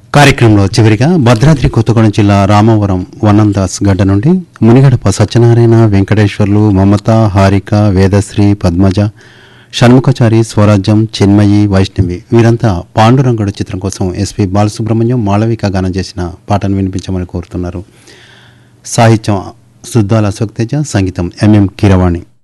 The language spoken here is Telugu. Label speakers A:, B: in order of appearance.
A: కార్యక్రమంలో చివరిగా భద్రాద్రి కొత్తగూడెం జిల్లా రామవరం వనందాస్ గడ్డ నుండి మునిగడప సత్యనారాయణ, వెంకటేశ్వర్లు, మమత, హారిక, వేదశ్రీ, పద్మజ, షణ్ముఖచారి, స్వరాజ్యం, చిన్మయి, వైష్ణవి వీరంతా పాండురంగుడు చిత్రం కోసం ఎస్పి బాలసుబ్రహ్మణ్యం, మాళవిక గానం చేసిన పాటను వినిపించమని కోరుతున్నారు. సాహిత్యం సుద్దాల అశోక్ తేజ, సంగీతం ఎంఎం కీరవాణి.